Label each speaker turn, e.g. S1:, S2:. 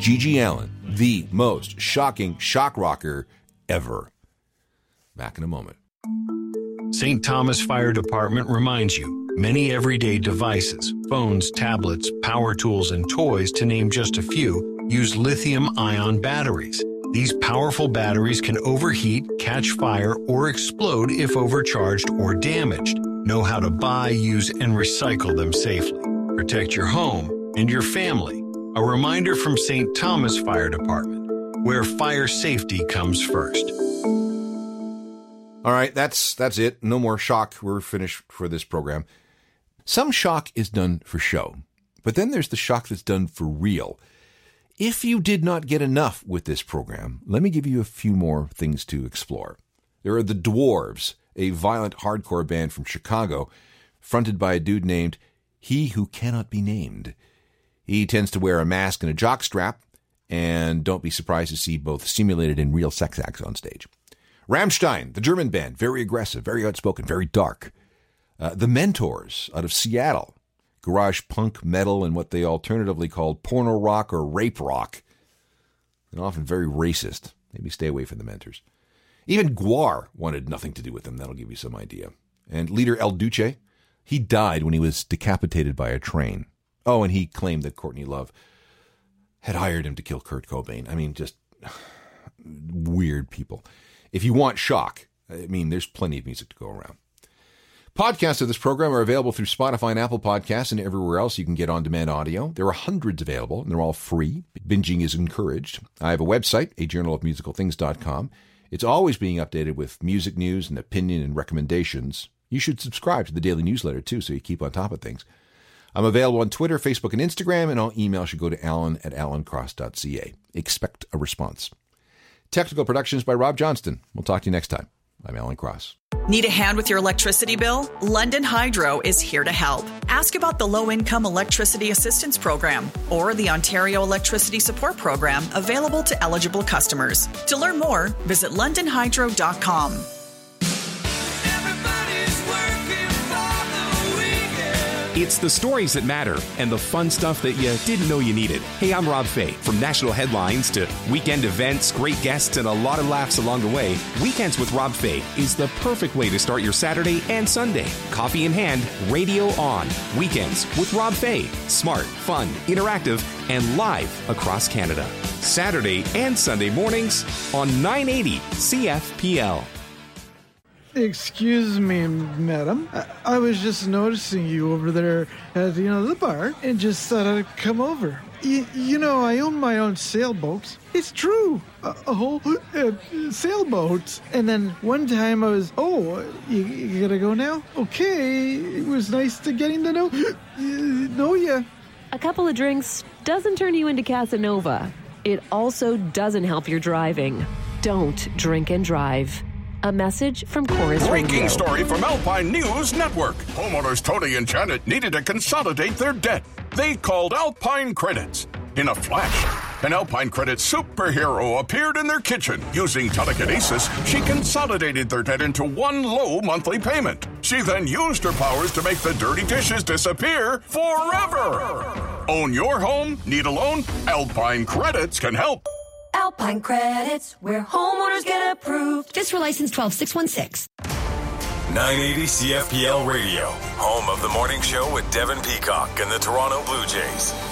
S1: Gigi Allen, the most shocking shock rocker ever. Back in a moment.
S2: St. Thomas Fire Department reminds you, many everyday devices, phones, tablets, power tools, and toys, to name just a few, use lithium-ion batteries. These powerful batteries can overheat, catch fire, or explode if overcharged or damaged. Know how to buy, use, and recycle them safely. Protect your home and your family. A reminder from St. Thomas Fire Department, where fire safety comes first.
S1: All right, that's it. No more shock. We're finished for this program. Some shock is done for show, but then there's the shock that's done for real. If you did not get enough with this program, let me give you a few more things to explore. There are the Dwarves, a violent hardcore band from Chicago, fronted by a dude named He Who Cannot Be Named. He tends to wear a mask and a jockstrap, and don't be surprised to see both simulated and real sex acts on stage. Rammstein, the German band, very aggressive, very outspoken, very dark. The Mentors out of Seattle, garage punk metal and what they alternatively called porno rock or rape rock, and often very racist. Maybe stay away from the Mentors. Even Gwar wanted nothing to do with them. That'll give you some idea. And leader El Duce, he died when he was decapitated by a train. Oh, and he claimed that Courtney Love had hired him to kill Kurt Cobain. I mean, just weird people. If you want shock, I mean, there's plenty of music to go around. Podcasts of this program are available through Spotify and Apple Podcasts and everywhere else you can get on-demand audio. There are hundreds available, and they're all free. Binging is encouraged. I have a website, ajournalofmusicalthings.com. It's always being updated with music news and opinion and recommendations. You should subscribe to the daily newsletter, too, so you keep on top of things. I'm available on Twitter, Facebook, and Instagram, and all email should go to alan@alancross.ca. Expect a response. Technical productions by Rob Johnston. We'll talk to you next time. I'm Alan Cross.
S3: Need a hand with your electricity bill? London Hydro is here to help. Ask about the Low-Income Electricity Assistance Program or the Ontario Electricity Support Program available to eligible customers. To learn more, visit londonhydro.com.
S4: It's the stories that matter and the fun stuff that you didn't know you needed. Hey, I'm Rob Fay. From national headlines to weekend events, great guests, and a lot of laughs along the way, Weekends with Rob Fay is the perfect way to start your Saturday and Sunday. Coffee in hand, radio on. Weekends with Rob Fay. Smart, fun, interactive, and live across Canada. Saturday and Sunday mornings on 980 CFPL.
S5: Excuse me, madam. I was just noticing you over there at, the bar, and just thought I'd come over. I own my own sailboat. It's true. A whole sailboat. And then one time I was, you gotta go now? Okay. It was nice to getting to know ya.
S6: A couple of drinks doesn't turn you into Casanova. It also doesn't help your driving. Don't drink and drive. A message from Chorus Radio.
S7: Breaking story from Alpine News Network. Homeowners Tony and Janet needed to consolidate their debt. They called Alpine Credits. In a flash, an Alpine Credits superhero appeared in their kitchen. Using telekinesis, she consolidated their debt into one low monthly payment. She then used her powers to make the dirty dishes disappear forever. Own your home? Need a loan? Alpine Credits can help.
S8: Alpine Credits, where homeowners get approved. FSR license 12616.
S9: 980 CFPL Radio, home of the morning show with Devin Peacock and the Toronto Blue Jays.